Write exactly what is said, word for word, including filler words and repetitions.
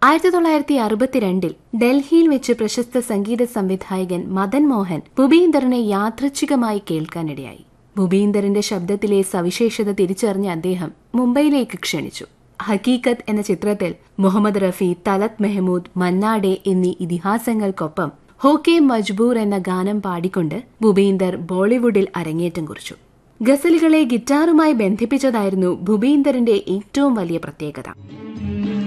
ആയിരത്തി തൊള്ളായിരത്തി അറുപത്തിരണ്ടിൽ ഡൽഹിയിൽ വെച്ച് പ്രശസ്ത സംഗീത സംവിധായകൻ മദൻ മോഹൻ ഭൂപീന്ദറിനെ യാദൃച്ഛികമായി കേൾക്കാനിടയായി. ഭൂപീന്ദറിന്റെ ശബ്ദത്തിലെ സവിശേഷത തിരിച്ചറിഞ്ഞ അദ്ദേഹം മുംബൈയിലേക്ക് ക്ഷണിച്ചു. ഹക്കീക്കത്ത് എന്ന ചിത്രത്തിൽ മുഹമ്മദ് റഫി, തലത് മെഹ്മൂദ്, മന്നാഡെ എന്നീ ഇതിഹാസങ്ങൾക്കൊപ്പം ഹോക്കെ മജ്ബൂർ എന്ന ഗാനം പാടിക്കൊണ്ട് ഭൂപീന്ദർ ബോളിവുഡിൽ അരങ്ങേറ്റം കുറിച്ചു. ഗസലുകളെ ഗിറ്റാറുമായി ബന്ധിപ്പിച്ചതായിരുന്നു ഭൂപീന്ദറിന്റെ ഏറ്റവും വലിയ പ്രത്യേകത.